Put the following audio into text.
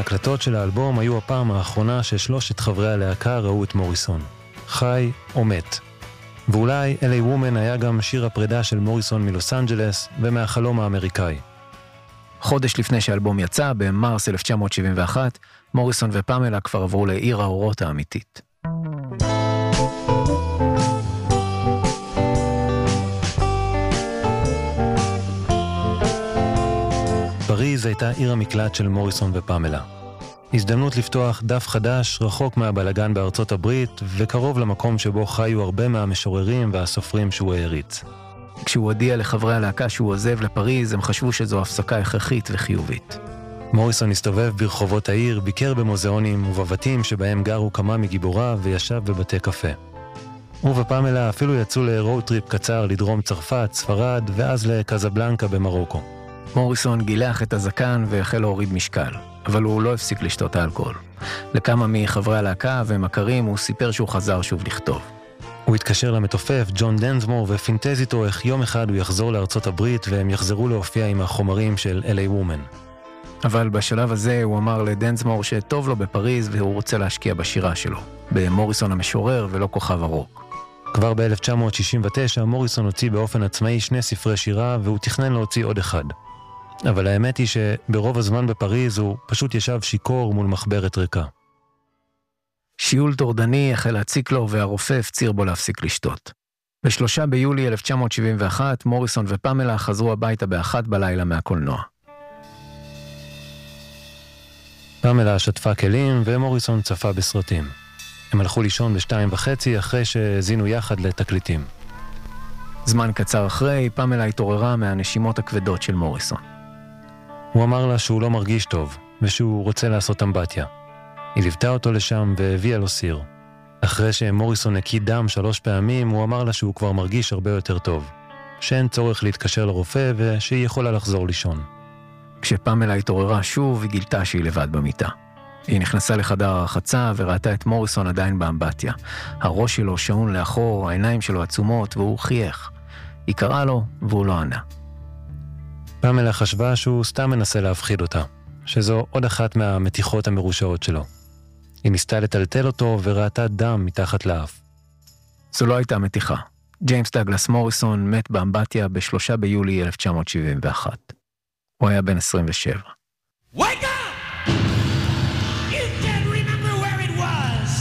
ההקלטות של האלבום היו הפעם האחרונה ששלושת חברי הלהקה ראו את מוריסון. חי או מת. ואולי LA Woman היה גם שיר הפרידה של מוריסון מלוס אנג'לס ומהחלום האמריקאי. חודש לפני שהאלבום יצא, במרס 1971, מוריסון ופמלה כבר עברו לעיר האורות האמיתית. פריז הייתה עיר המקלט של מוריסון ופמלה. הזדמנות לפתוח דף חדש רחוק מהבלגן בארצות הברית וקרוב למקום שבו חיו הרבה מהמשוררים והסופרים שהוא העריץ. כשהוא הודיע לחברי הלהקה שהוא עוזב לפריז, הם חשבו שזו הפסקה הכרחית וחיובית. מוריסון הסתובב ברחובות העיר, ביקר במוזיאונים ובבתים שבהם גרו כמה מגיבוריו וישב בבתי קפה. הוא ופמלה אפילו יצאו לרוד טריפ קצר לדרום צרפת, ספרד ואז לקזבלנקה במרוקו. מוריסון גילח את הזקן והחל להוריד משקל, אבל הוא לא הפסיק לשתות האלכוהול. לכמה מחברי הלהקה ומכרים הוא סיפר שהוא חזר שוב לכתוב. הוא התקשר למתופף ג'ון דנסמור ופינטז איתו איך יום אחד הוא יחזור לארצות הברית והם יחזרו להופיע עם החומרים של LA Woman. אבל בשלב הזה הוא אמר לדנסמור שטוב לו בפריז והוא רוצה להשקיע בשירה שלו, במוריסון המשורר ולא כוכב הרוק. כבר ב-1969 מוריסון הוציא באופן עצמאי 2 ספרי שירה והוא תכנן להוציא עוד אחד. אבל האמת היא שברוב הזמן בפריז הוא פשוט ישב שיקור מול מחברת ריקה. שיעול טורדני החל להציק לו והרופא הפציר בו להפסיק לשתות. ב-3 ביולי 1971 מוריסון ופמלה חזרו הביתה ב-1 בלילה מהקולנוע. פמלה שטפה כלים ומוריסון צפה בסרטים. הם הלכו לישון ב-2:30 אחרי שהזינו יחד לתקליטים. זמן קצר אחרי, פמלה התעוררה מהנשימות הכבדות של מוריסון. הוא אמר לה שהוא לא מרגיש טוב ושהוא רוצה לעשות אמבטיה. היא ליוותה אותו לשם והביאה לו סיר. אחרי שמוריסון הקיא דם 3 פעמים, הוא אמר לה שהוא כבר מרגיש הרבה יותר טוב. שאין צורך להתקשר לרופא ושהיא יכולה לחזור לישון. כשפמלה התעוררה שוב, היא גילתה שהיא לבד במיטה. היא נכנסה לחדר הרחצה וראתה את מוריסון עדיין באמבטיה. הראש שלו שעון לאחור, העיניים שלו עצומות והוא חייך. היא קראה לו והוא לא ענה. פמלה חשבה שהוא סתם מנסה להפחיד אותה, שזו עוד אחת מהמתיחות המרושעות שלו. היא ניסתה לטלטל אותו וראתה דם מתחת לאף. זו לא הייתה מתיחה. ג'יימס דאגלס מוריסון מת באמבטיה ב-3 ביולי 1971. הוא היה בן 27. Wake